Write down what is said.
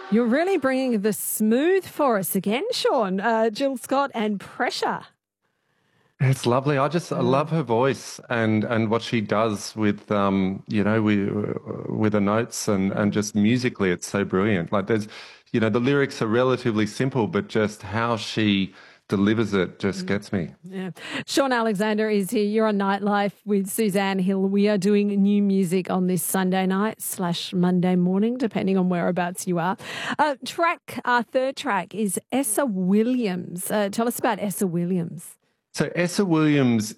You're really bringing the smooth for us again, Sean. Jill Scott and Pressure. It's lovely. I love her voice and what she does with with the notes and just musically, it's so brilliant. Like the lyrics are relatively simple, but just how she delivers it just gets me. Yeah. Sean Alexander is here. You're on Nightlife with Suzanne Hill. We are doing new music on this Sunday night/Monday morning, depending on whereabouts you are. Our third track is Essa Williams. Tell us about Essa Williams. So Essa Williams